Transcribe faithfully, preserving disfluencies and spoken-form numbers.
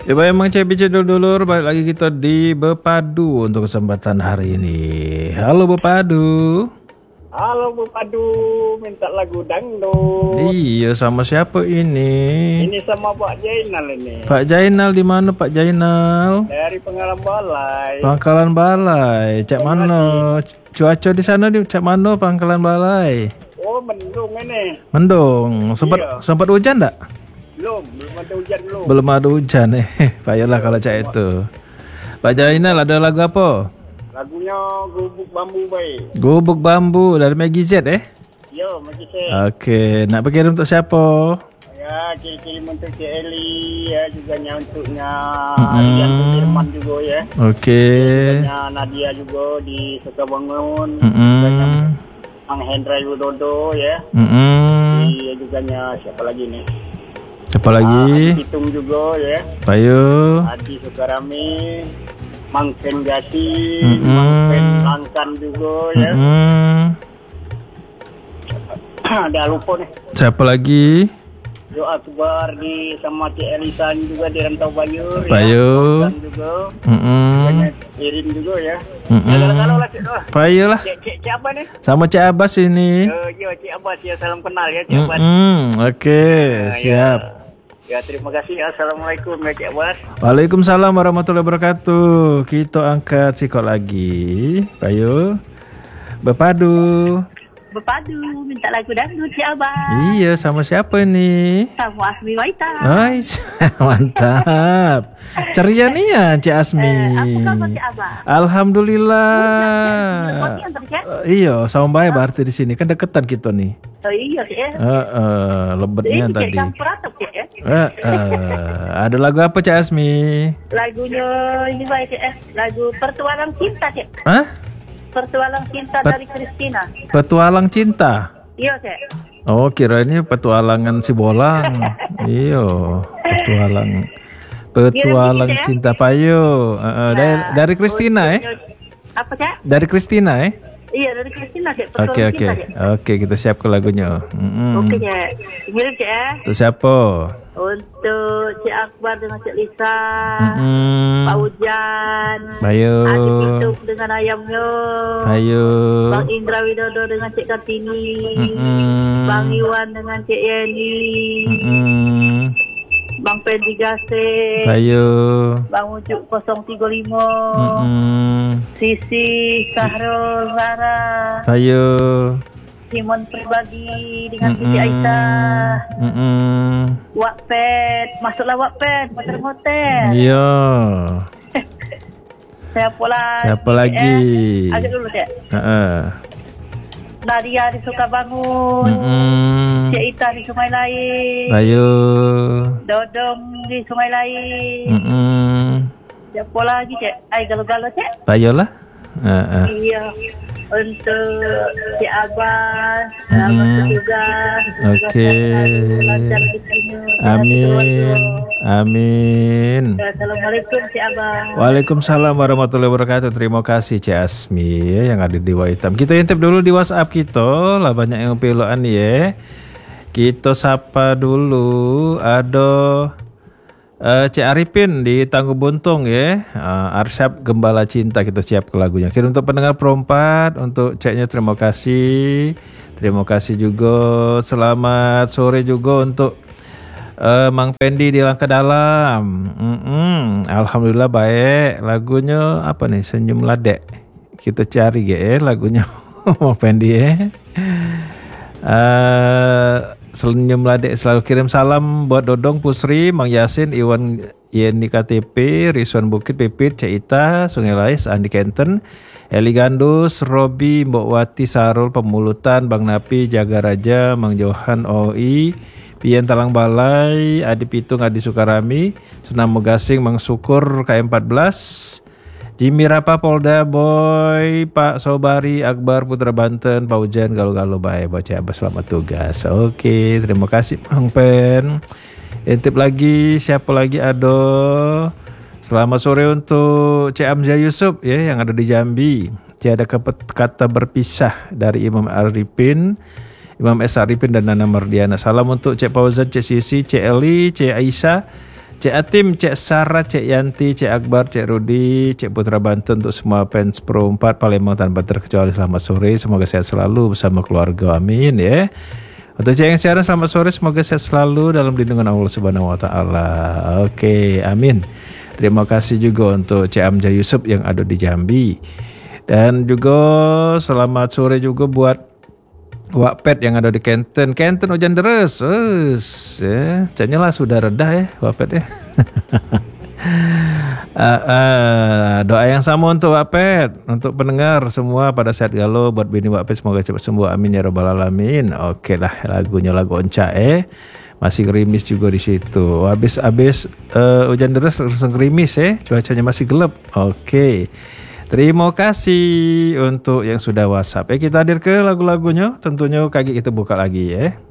Ya baik Mang Cepi Cedul-dulur, balik lagi kita di Bepadu untuk kesempatan hari ini. Halo Bepadu. Halo Bepadu, minta lagu dangdut. Iya, sama siapa ini? Ini sama Pak Jainal ini. Pak Jainal di mana Pak Jainal? Dari Pangkalan Balai. Pangkalan Balai. Cak mana? Cuaca di sana di cak mana Pangkalan Balai? Oh, mendung ini. Mendung. Sempat Iya. sempat hujan tak? Belum, belum ada hujan belum. Belum ada hujan eh. Payahlah kalau cak itu. Pak Jainal ada lagu apa? Lagunya Gubuk Bambu baik. Gubuk Bambu dari Maggie Z eh? Yo, macam saya. Okey, nak berkirim untuk siapa? Ya, kirim untuk Cik Eli ya, juga untuknya Mm-mm. Rian Firman juga ya. Okey. Juga Nadia juga di Sukabangun. Mm-mm. Juga Mang Hendra Widodo ya. Mm-mm. Iya juga siapa lagi nih? Siapa Ah, lagi? Adi Hitung juga ya. Payu. Adi Sukarami, Mang Pen Gasi, Mm-mm. Mang Pen Langkan juga ya. Mm-mm. Ada lupa nih. Siapa lagi? Yo Akbar di sama Cik Elisan juga di Rantau Bayur Payu. ya. Dan juga Mm-mm. banyak Irin juga ya. Mm-mm. Ya kalau lah Cik doh. Payu lah. Cik Cik Cik apa nih? Sama Cik Abbas ini. Yo yo Cik Abbas ya, salam kenal ya Cik Abbas. Mm-mm. Okey, Ya, siap. Ya. Ya terima kasih. Assalamualaikum ya Cik Abbas. Waalaikumsalam warahmatullahi wabarakatuh. Kita angkat sikot lagi. Payu. Bepadu. Berpadu minta lagu dangdut Cik Abang. Iya, sama siapa ini? Sama Asmi Waita. Hai, mantap. Ceria nih ya, Cik Asmi. Eh, apa kabar Cik Abang? Alhamdulillah. Lepas ni Cik. Uh, iya, sama baik berarti di sini kan deketan kita nih. Oh iya Cik. Uh, uh, lebetnya Ini Cik tadi. campur atap Cik. Uh, uh, ada lagu apa Cik Asmi? Lagunya ini baik Cik. Lagu Pertualang Cinta Cik. Hah? Pertualang Cinta Pet- dari Christina. Petualang cinta. Iya Cik. Oh, kira ini petualangan si bolang. Iya, petualang. Petualang Gila, Cik, cinta payu. Uh, uh, dari, dari Christina eh? Apa Cik? Dari Christina eh? Iya dari Christina Cik. Oke Pertualang oke Cinta, Cik. oke kita siap ke lagunya. Mm-mm. Oke Cik. Ngirim Cik eh. Untuk siapa? Untuk Cik Akbar dengan Cik Lisa. Mm-mm. Pak Hujan. Bayu. Adik Pituk dengan ayamnya. Bayu. Bang Indra Widodo dengan Cik Kartini. Mm-mm. Bang Iwan dengan Cik Yeni. Mm-mm. Bang Pendi Gase. Bayu. Bang Ujuk kosong tiga lima. Mm-mm. Sisi Sahrul Zara. Bayu. Simon Pribadi dengan Siti Mm-mm. Aisyah. Mm-mm. Wattpad. Masuklah Wattpad. Hotel Hotel. Iya. Siapa lagi? Siapa lagi? Eh, agak dulu Cik. Heeh. Nadia di Sukabangun. Mm-mm. Cik Ita di Sungai Lain. Bayu. Dodong di Sungai Lain. Mm-mm. Siapa lagi Cik? Ay galau-galau Cik. Bayu lah. Heeh. Iya. Untuk Cik Abbas. Mm-mm. Abang tugas. Okey. Lancar di sini. Amin. Amin. Assalamualaikum Cik Abang. Waalaikumsalam warahmatullahi wabarakatuh. Terima kasih Cik Asmi ya, yang ada di Waitam. Kita intip dulu di WhatsApp kita. Lah banyak yang piloan ya. Kita sapa dulu. Ada uh, Cik Arifin di Tangguh Buntung ya. Uh, Arsyad Gembala Cinta, kita siap ke lagunya. Kirim untuk pendengar perempat. Untuk ceknya terima kasih. Terima kasih juga. Selamat sore juga untuk uh, Mang Pendi di Langkah Dalam. Mm-mm. Alhamdulillah baik. Lagunya apa nih? Senyum Ladek. Kita cari ya lagunya Mang Pendi ya. Uh, Senyum Ladek selalu kirim salam buat Dodong, Pusri, Mang Yasin, Iwan Yeni K T P, Rizwan Bukit, Pipit, Ceita, Sungai Lais, Andi Kenten, Eli Gandus, Robi, Mbok Wati, Sarul, Pemulutan, Bang Napi, Jaga Raja, Mang Johan O I, Pian Talang Balai, Adi Pitung, Adi Sukarami, Senam Megasing, Mang Syukur, K M empat belas, Jimmy Rapa, Polda Boy, Pak Sobari, Akbar, Putra Banten, Pak Hujan, Galuh-galuh baik, baca Abah selamat tugas. Oke, terima kasih Bang Pen. Intip lagi, siapa lagi ada? Selamat sore untuk Cik Amzah Yusuf ya, yang ada di Jambi. Tiada kata berpisah dari Imam Arifin, Imam S. Arifin dan Nana Mardiana. Salam untuk Cik Fauzan, Cik Sisi, Cik Eli, Cik Aisyah, Cik Atim, Cik Sarah, Cik Yanti, Cik Akbar, Cik Rudi, Cik Putra Banten, untuk semua fans Pro empat Palembang tanpa terkecuali, selamat sore. Semoga sehat selalu bersama keluarga. Amin ya. Untuk Cik yang siaran, selamat sore. Semoga sehat selalu dalam lindungan Allah Subhanahu Wa Taala. Oke, amin. Terima kasih juga untuk Cik Amjad Yusuf yang ada di Jambi. Dan juga selamat sore juga buat Wak Pet yang ada di Kenten. Kenten hujan deras. Us, ya. Caknya lah sudah reda ya Wak Pet ya. uh, uh, doa yang sama untuk Wak Pet, untuk pendengar semua pada saat galau, buat bini Wak Pet semoga cepat sembuh. Amin ya rabbal alamin. Oke lah, lagunya lagu Onca eh. Masih gerimis juga di situ. Habis-habis uh, hujan deras langsung gerimis ya. Cuacanya masih gelap. Oke. Terima kasih untuk yang sudah WhatsApp. Eh, kita hadir ke lagu-lagunya. Tentunya kaki kita buka lagi ya.